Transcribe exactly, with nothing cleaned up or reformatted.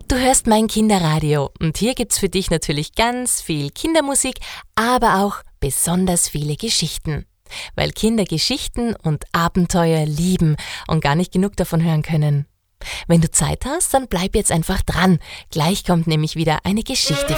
Du hörst mein Kinderradio und hier gibt's für dich natürlich ganz viel Kindermusik, aber auch besonders viele Geschichten. Weil Kinder Geschichten und Abenteuer lieben und gar nicht genug davon hören können. Wenn du Zeit hast, dann bleib jetzt einfach dran. Gleich kommt nämlich wieder eine Geschichte.